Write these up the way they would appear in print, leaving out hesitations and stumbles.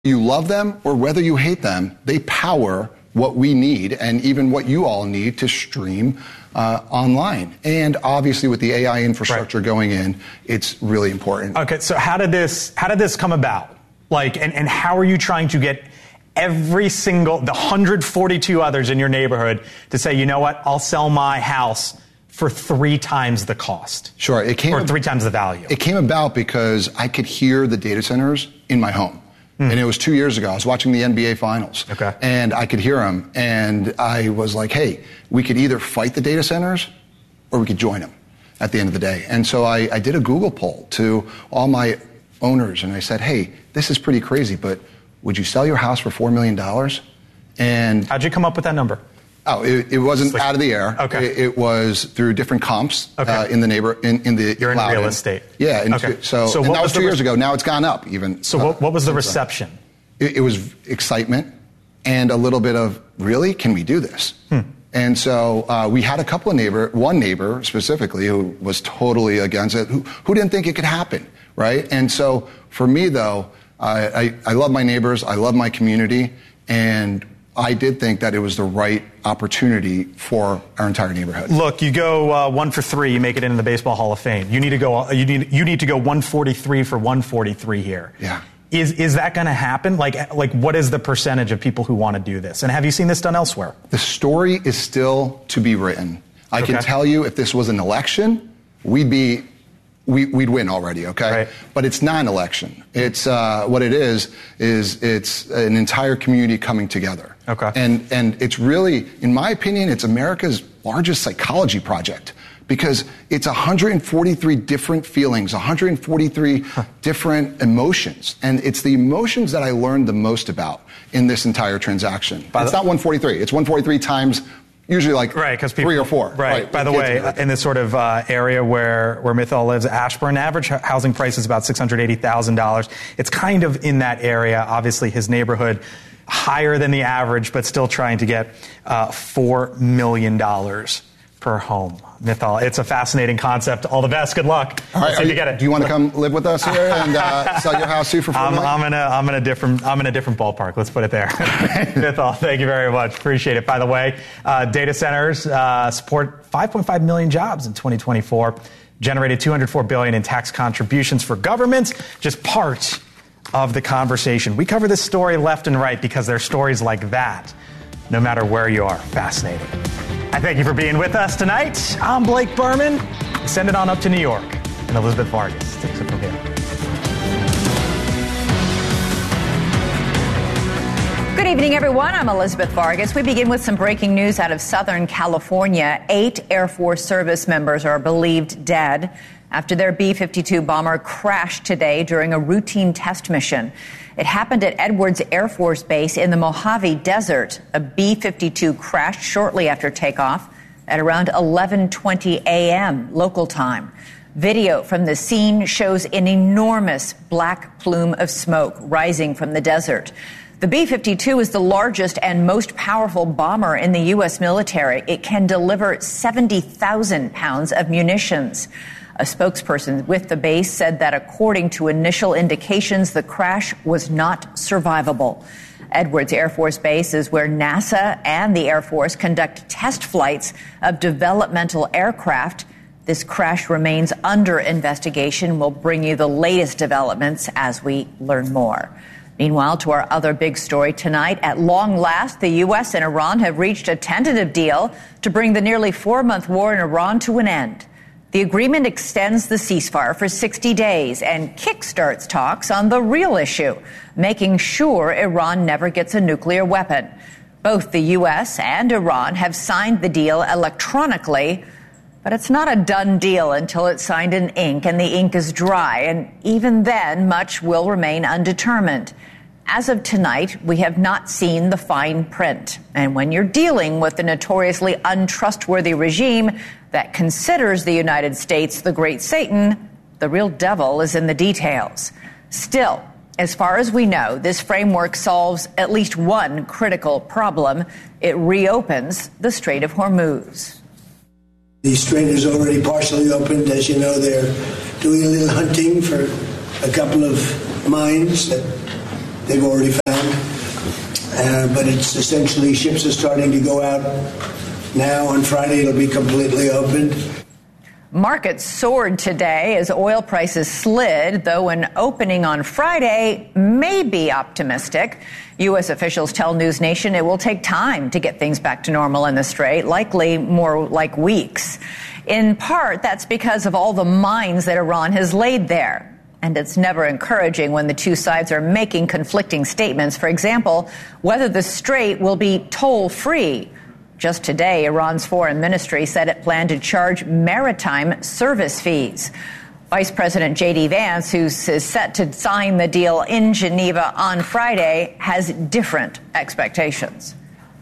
You love them or whether you hate them, they power what we need and even what you all need to stream online. And obviously with the AI infrastructure going in, it's really important. Okay, so how did this come about? And how are you trying to get every single, the 142 others in your neighborhood to say, you know what, I'll sell my house for 3 times the cost? Sure. Or 3 times the value. It came about because I could hear the data centers in my home. And it was 2 years ago. I was watching the NBA Finals. Okay. And I could hear them. And I was like, hey, we could either fight the data centers or we could join them at the end of the day. And so I did a Google poll to all my owners. And I said, hey, this is pretty crazy, but would you sell your house for $4 million? And how'd you come up with that number? Oh, it wasn't out of the air. Okay. It was through different comps in the You're in real estate. Yeah. Okay. So and that was 2 years ago. Now it's gone up even. So what was the reception? It was excitement and a little bit of, really? Can we do this? And so we had one neighbor specifically who was totally against it, who didn't think it could happen, right? And so for me, though, I love my neighbors. I love my community. And I did think that it was the right opportunity for our entire neighborhood. Look, you go 1 for 3, you make it into the Baseball Hall of Fame. You need to go 143 for 143 here. Yeah. Is that going to happen? Like what is the percentage of people who want to do this? And have you seen this done elsewhere? The story is still to be written. I can tell you, if this was an election, we'd win already, okay? Right. But it's not an election. It's what it is it's an entire community coming together. Okay. And it's really, in my opinion, it's America's largest psychology project because it's 143 different feelings, 143 different emotions. And it's the emotions that I learned the most about in this entire transaction. It's not 143. It's 143 times usually like 3 or 4. Right. By the way, in this sort of area where Mythal lives, Ashburn, average housing price is about $680,000. It's kind of in that area. Obviously, his neighborhood higher than the average, but still trying to get $4 million per home. Mythal, it's a fascinating concept. All the best. Good luck. All right, do you want to come live with us here and sell your house too for $4 million? I'm in a different ballpark. Let's put it there. Mythal, thank you very much. Appreciate it. By the way, data centers support 5.5 million jobs in 2024. Generated $204 billion in tax contributions for governments. Just part of the conversation. We cover this story left and right because there are stories like that, no matter where you are. Fascinating. I thank you for being with us tonight. I'm Blake Berman. Send it on up to New York. And Elizabeth Vargas takes it from here. Good evening, everyone. I'm Elizabeth Vargas. We begin with some breaking news out of Southern California. 8 Air Force service members are believed dead after their B-52 bomber crashed today during a routine test mission. It happened at Edwards Air Force Base in the Mojave Desert. A B-52 crashed shortly after takeoff at around 11:20 a.m. local time. Video from the scene shows an enormous black plume of smoke rising from the desert. The B-52 is the largest and most powerful bomber in the U.S. military. It can deliver 70,000 pounds of munitions. A spokesperson with the base said that according to initial indications, the crash was not survivable. Edwards Air Force Base is where NASA and the Air Force conduct test flights of developmental aircraft. This crash remains under investigation. We'll bring you the latest developments as we learn more. Meanwhile, to our other big story tonight, at long last, the U.S. and Iran have reached a tentative deal to bring the nearly 4-month war in Iran to an end. The agreement extends the ceasefire for 60 days and kickstarts talks on the real issue, making sure Iran never gets a nuclear weapon. Both the U.S. and Iran have signed the deal electronically, but it's not a done deal until it's signed in ink and the ink is dry, and even then, much will remain undetermined. As of tonight, we have not seen the fine print. And when you're dealing with a notoriously untrustworthy regime that considers the United States the great Satan, the real devil is in the details. Still, as far as we know, this framework solves at least one critical problem. It reopens the Strait of Hormuz. The strait is already partially opened. As you know, they're doing a little hunting for a couple of mines that they've already found. But it's essentially ships are starting to go out now. On Friday, it'll be completely opened. Markets soared today as oil prices slid, though an opening on Friday may be optimistic. U.S. officials tell News Nation it will take time to get things back to normal in the Strait, likely more like weeks. In part, that's because of all the mines that Iran has laid there. And it's never encouraging when the two sides are making conflicting statements. For example, whether the Strait will be toll-free. Just today, Iran's foreign ministry said it planned to charge maritime service fees. Vice President J.D. Vance, who's set to sign the deal in Geneva on Friday, has different expectations.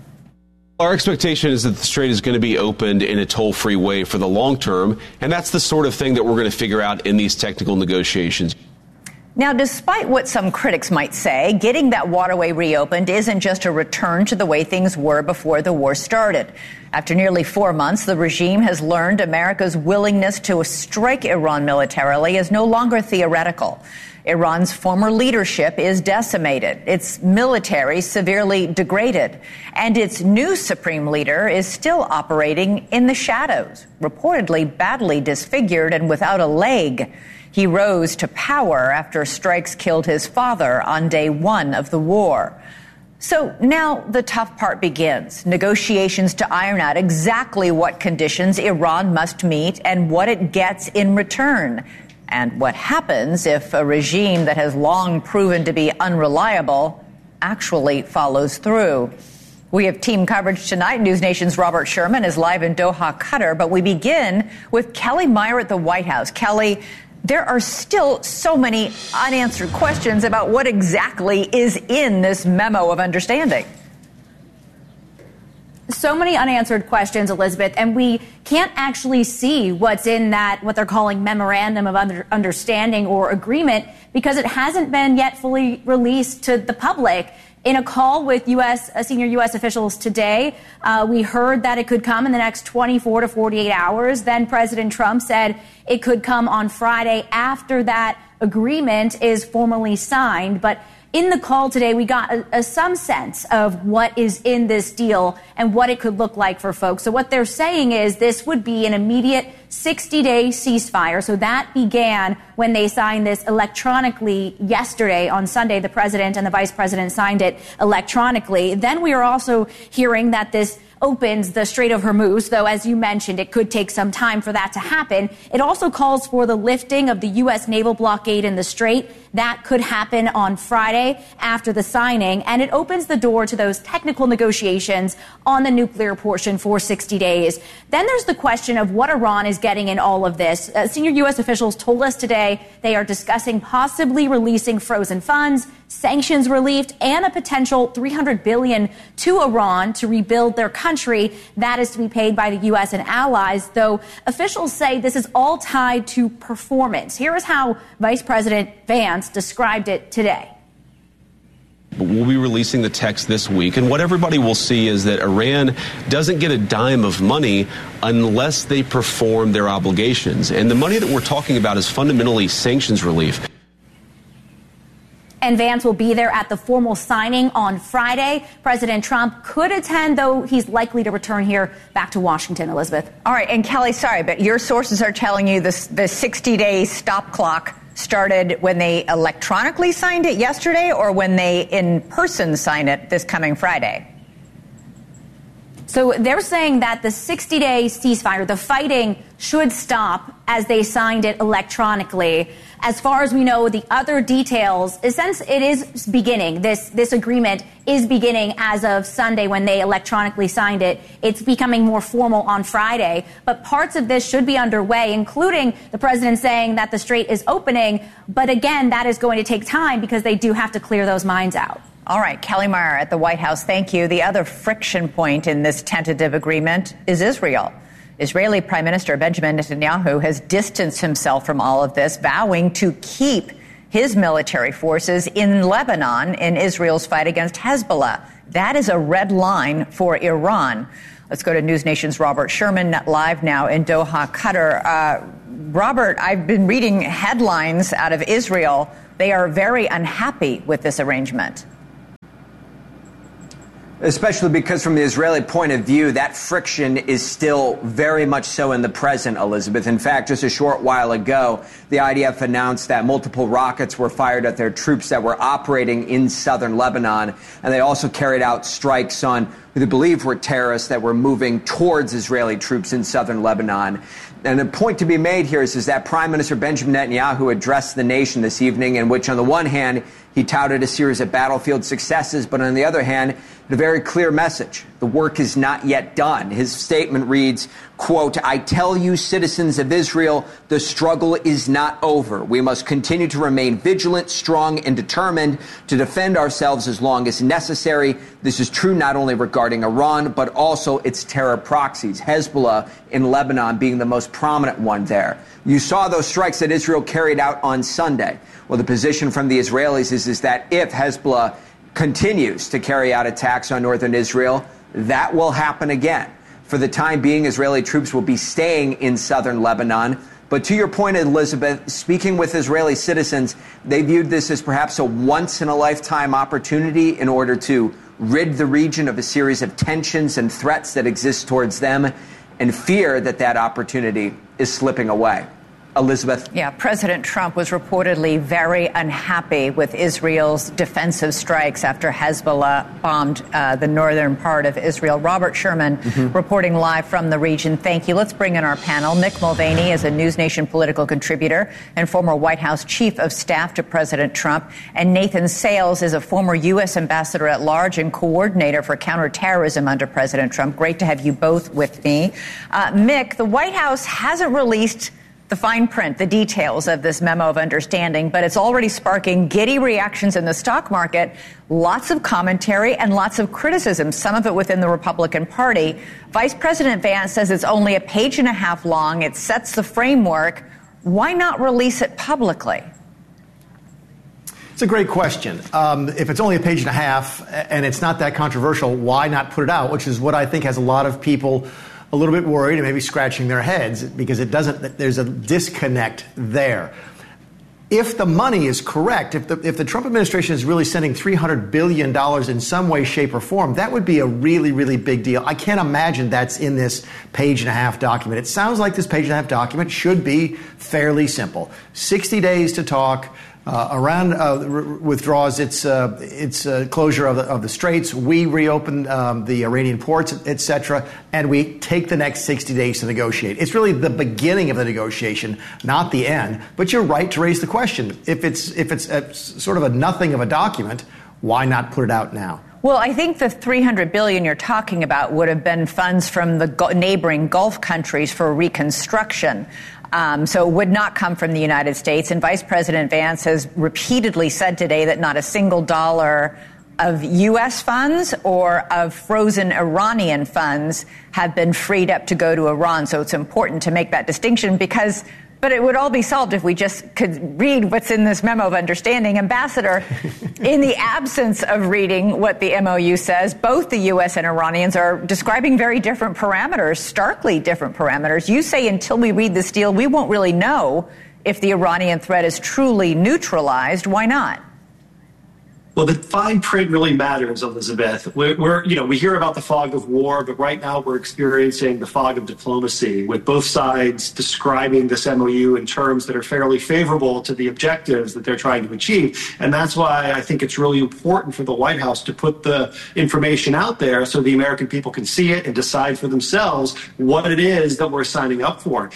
Our expectation is that the Strait is going to be opened in a toll-free way for the long term, and that's the sort of thing that we're going to figure out in these technical negotiations. Now, despite what some critics might say, getting that waterway reopened isn't just a return to the way things were before the war started. After nearly 4 months, the regime has learned America's willingness to strike Iran militarily is no longer theoretical. Iran's former leadership is decimated, its military severely degraded, and its new supreme leader is still operating in the shadows, reportedly badly disfigured and without a leg. He rose to power after strikes killed his father on day one of the war. So now the tough part begins, negotiations to iron out exactly what conditions Iran must meet and what it gets in return. And what happens if a regime that has long proven to be unreliable actually follows through. We have team coverage tonight. News Nation's Robert Sherman is live in Doha, Qatar. But we begin with Kelly Meyer at the White House. Kelly, there are still so many unanswered questions about what exactly is in this memo of understanding. So many unanswered questions, Elizabeth, and we can't actually see what's in that, what they're calling memorandum of understanding or agreement, because it hasn't been yet fully released to the public. In a call with senior U.S. officials today, we heard that it could come in the next 24 to 48 hours. Then President Trump said it could come on Friday after that agreement is formally signed. But in the call today, we got some sense of what is in this deal and what it could look like for folks. So what they're saying is this would be an immediate 60-day ceasefire. So that began when they signed this electronically yesterday. On Sunday, the president and the vice president signed it electronically. Then we are also hearing that this opens the Strait of Hormuz, though, as you mentioned, it could take some time for that to happen. It also calls for the lifting of the U.S. naval blockade in the Strait. That could happen on Friday after the signing, and it opens the door to those technical negotiations on the nuclear portion for 60 days. Then there's the question of what Iran is getting in all of this. Senior U.S. officials told us today they are discussing possibly releasing frozen funds, sanctions relief, and a potential $300 billion to Iran to rebuild their country. That is to be paid by the U.S. and allies, though officials say this is all tied to performance. Here is how Vice President Vance described it today. We'll be releasing the text this week, and what everybody will see is that Iran doesn't get a dime of money unless they perform their obligations. And the money that we're talking about is fundamentally sanctions relief. And Vance will be there at the formal signing on Friday. President Trump could attend, though he's likely to return here back to Washington, Elizabeth. All right. And Kelly, sorry, but your sources are telling you the 60-day stop clock started when they electronically signed it yesterday or when they in person signed it this coming Friday? So they're saying that the 60-day ceasefire, the fighting, should stop as they signed it electronically. As far as we know, the other details, since it is beginning, this agreement is beginning as of Sunday when they electronically signed it. It's becoming more formal on Friday. But parts of this should be underway, including the president saying that the Strait is opening. But again, that is going to take time because they do have to clear those mines out. All right, Kelly Meyer at the White House, thank you. The other friction point in this tentative agreement is Israel. Israeli Prime Minister Benjamin Netanyahu has distanced himself from all of this, vowing to keep his military forces in Lebanon in Israel's fight against Hezbollah. That is a red line for Iran. Let's go to News Nation's Robert Sherman, live now in Doha, Qatar. Robert, I've been reading headlines out of Israel They are very unhappy with this arrangement. Especially because from the Israeli point of view, that friction is still very much so in the present, Elizabeth. In fact, just a short while ago, the IDF announced that multiple rockets were fired at their troops that were operating in southern Lebanon. And they also carried out strikes on who they believe were terrorists that were moving towards Israeli troops in southern Lebanon. And the point to be made here is that Prime Minister Benjamin Netanyahu addressed the nation this evening, in which on the one hand, he touted a series of battlefield successes, but on the other hand, a very clear message. The work is not yet done. His statement reads, quote, "I tell you, citizens of Israel, the struggle is not over. We must continue to remain vigilant, strong, and determined to defend ourselves as long as necessary. This is true not only regarding Iran, but also its terror proxies, Hezbollah in Lebanon being the most prominent one there." You saw those strikes that Israel carried out on Sunday. Well, the position from the Israelis is that if Hezbollah continues to carry out attacks on northern Israel, that will happen again. For the time being, Israeli troops will be staying in southern Lebanon. But to your point, Elizabeth, speaking with Israeli citizens, they viewed this as perhaps a once-in-a-lifetime opportunity in order to rid the region of a series of tensions and threats that exist towards them, and fear that that opportunity is slipping away. Elizabeth? Yeah, President Trump was reportedly very unhappy with Israel's defensive strikes after Hezbollah bombed the northern part of Israel. Robert Sherman reporting live from the region. Thank you. Let's bring in our panel. Mick Mulvaney is a News Nation political contributor and former White House chief of staff to President Trump. And Nathan Sales is a former U.S. ambassador at large and coordinator for counterterrorism under President Trump. Great to have you both with me. Mick, the White House hasn't released the fine print, the details of this memo of understanding, but it's already sparking giddy reactions in the stock market, lots of commentary and lots of criticism, some of it within the Republican Party. Vice President Vance says it's only a page and a half long. It sets the framework. Why not release it publicly? It's a great question. If it's only a page and a half and it's not that controversial, why not put it out? Which is what I think has a lot of people a little bit worried and maybe scratching their heads, because there's a disconnect there. If the money is correct, if the Trump administration is really sending $300 billion in some way, shape, or form, that would be a really, really big deal. I can't imagine that's in this page and a half document. It sounds like this page and a half document should be fairly simple. 60 days to talk. Iran withdraws its closure of the straits. We reopen the Iranian ports, etc., and we take the next 60 days to negotiate. It's really the beginning of the negotiation, not the end. But you're right to raise the question. If it's sort of a nothing of a document, why not put it out now? Well, I think the $300 billion you're talking about would have been funds from the neighboring Gulf countries for reconstruction. So it would not come from the United States. And Vice President Vance has repeatedly said today that not a single dollar of U.S. funds or of frozen Iranian funds have been freed up to go to Iran. So it's important to make that distinction but it would all be solved if we just could read what's in this memo of understanding. Ambassador, in the absence of reading what the MOU says, both the U.S. and Iranians are describing very different parameters, starkly different parameters. You say until we read this deal, we won't really know if the Iranian threat is truly neutralized. Why not? Well, the fine print really matters, Elizabeth. We hear about the fog of war, but right now we're experiencing the fog of diplomacy, with both sides describing this MOU in terms that are fairly favorable to the objectives that they're trying to achieve. And that's why I think it's really important for the White House to put the information out there so the American people can see it and decide for themselves what it is that we're signing up for.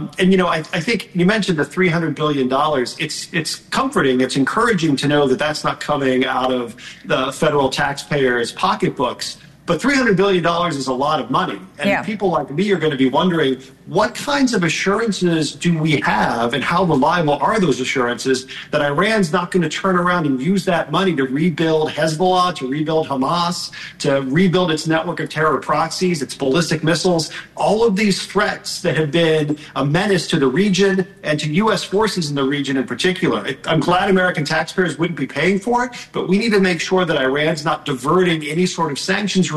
I think you mentioned the $300 billion. It's comforting. It's encouraging to know that that's not coming out of the federal taxpayers' pocketbooks. But $300 billion is a lot of money. And people like me are going to be wondering, what kinds of assurances do we have and how reliable are those assurances that Iran's not going to turn around and use that money to rebuild Hezbollah, to rebuild Hamas, to rebuild its network of terror proxies, its ballistic missiles, all of these threats that have been a menace to the region and to U.S. forces in the region in particular. I'm glad American taxpayers wouldn't be paying for it, but we need to make sure that Iran's not diverting any sort of sanctions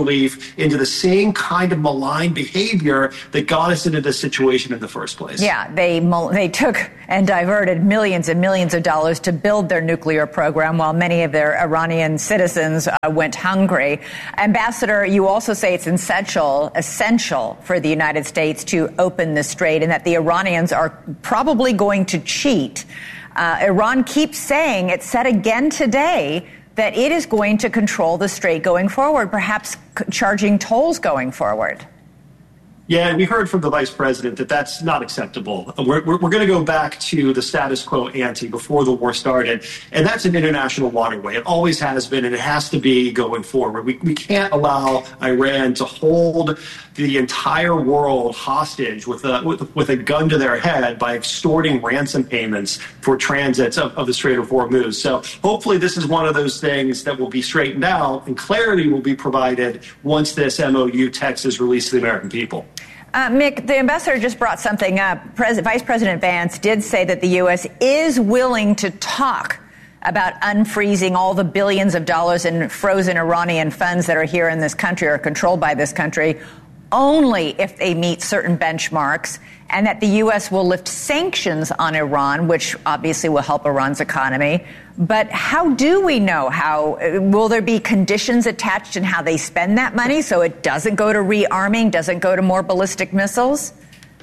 relief into the same kind of malign behavior that got us into this situation in the first place. Yeah, they took and diverted millions and millions of dollars to build their nuclear program while many of their Iranian citizens went hungry. Ambassador, you also say it's essential for the United States to open the strait and that the Iranians are probably going to cheat. Iran keeps saying, it said again today, that it is going to control the strait going forward, perhaps charging tolls going forward. Yeah, and we heard from the vice president that that's not acceptable. We're going to go back to the status quo ante before the war started, and that's an international waterway. It always has been, and it has to be going forward. We can't allow Iran to hold the entire world hostage with a gun to their head by extorting ransom payments for transits of the Strait of Hormuz. So hopefully this is one of those things that will be straightened out, and clarity will be provided once this MOU text is released to the American people. Mick, the ambassador just brought something up. Vice President Vance did say that the U.S. is willing to talk about unfreezing all the billions of dollars in frozen Iranian funds that are here in this country or controlled by this country only if they meet certain benchmarks, and that the U.S. will lift sanctions on Iran, which obviously will help Iran's economy. But how do we know will there be conditions attached in how they spend that money so it doesn't go to rearming, doesn't go to more ballistic missiles?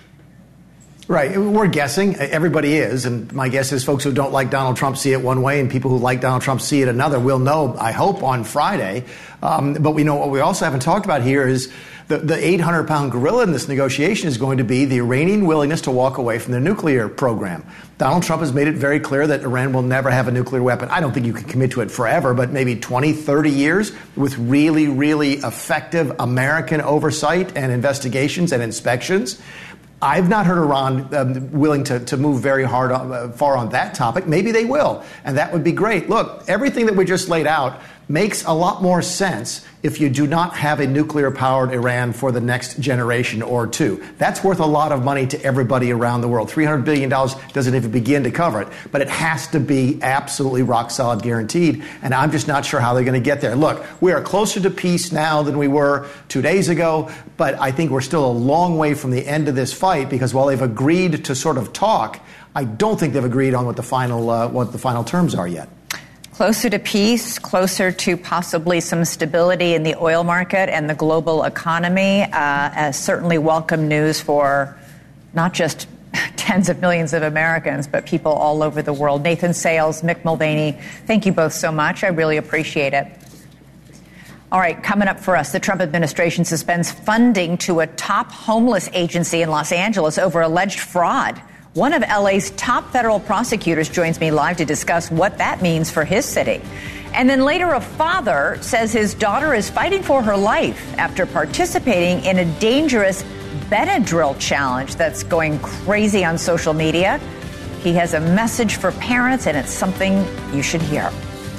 Right. We're guessing. Everybody is. And my guess is folks who don't like Donald Trump see it one way and people who like Donald Trump see it another. We'll know, I hope, on Friday. But we know what we also haven't talked about here is the 800-pound gorilla in this negotiation is going to be the Iranian willingness to walk away from their nuclear program. Donald Trump has made it very clear that Iran will never have a nuclear weapon. I don't think you can commit to it forever, but maybe 20, 30 years with really, really effective American oversight and investigations and inspections. I've not heard Iran willing to move very far on that topic. Maybe they will, and that would be great. Look, everything that we just laid out makes a lot more sense if you do not have a nuclear-powered Iran for the next generation or two. That's worth a lot of money to everybody around the world. $300 billion doesn't even begin to cover it, but it has to be absolutely rock-solid guaranteed, and I'm just not sure how they're going to get there. Look, we are closer to peace now than we were 2 days ago, but I think we're still a long way from the end of this fight because while they've agreed to sort of talk, I don't think they've agreed on what the final terms are yet. Closer to peace, closer to possibly some stability in the oil market and the global economy. Certainly welcome news for not just tens of millions of Americans, but people all over the world. Nathan Sales, Mick Mulvaney, thank you both so much. I really appreciate it. All right, coming up for us, the Trump administration suspends funding to a top homeless agency in Los Angeles over alleged fraud. One of LA's top federal prosecutors joins me live to discuss what that means for his city. And then later, a father says his daughter is fighting for her life after participating in a dangerous Benadryl challenge that's going crazy on social media. He has a message for parents, and it's something you should hear.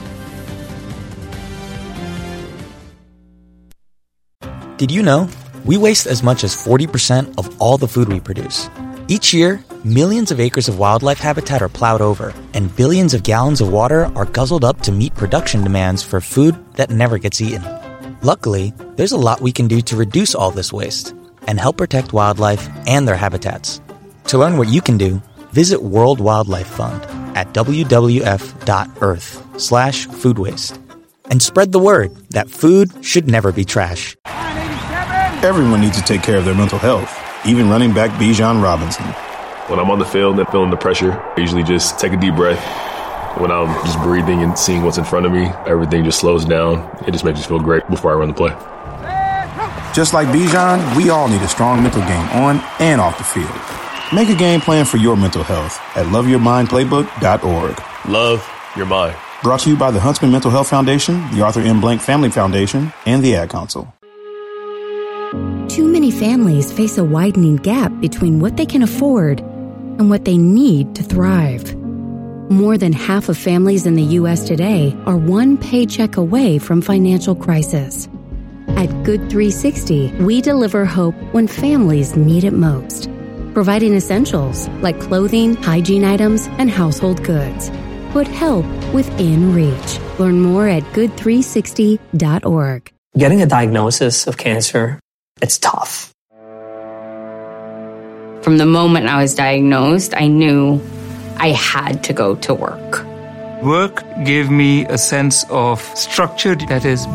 Did you know we waste as much as 40% of all the food we produce? Each year, millions of acres of wildlife habitat are plowed over, and billions of gallons of water are guzzled up to meet production demands for food that never gets eaten. Luckily, there's a lot we can do to reduce all this waste and help protect wildlife and their habitats. To learn what you can do, visit World Wildlife Fund at wwf.earth/food waste. And spread the word that food should never be trash. Everyone needs to take care of their mental health, even running back Bijan Robinson. When I'm on the field and feeling the pressure, I usually just take a deep breath. When I'm just breathing and seeing what's in front of me, everything just slows down. It just makes me feel great before I run the play. Just like Bijan, we all need a strong mental game on and off the field. Make a game plan for your mental health at loveyourmindplaybook.org. Love your mind. Brought to you by the Huntsman Mental Health Foundation, the Arthur M. Blank Family Foundation, and the Ad Council. Too many families face a widening gap between what they can afford and what they need to thrive. More than half of families in the U.S. today are one paycheck away from financial crisis. At Good 360, we deliver hope when families need it most, providing essentials like clothing, hygiene items, and household goods. Put help within reach. Learn more at good360.org. Getting a diagnosis of cancer, it's tough. From the moment I was diagnosed, I knew I had to go to work. Work gave me a sense of structure that is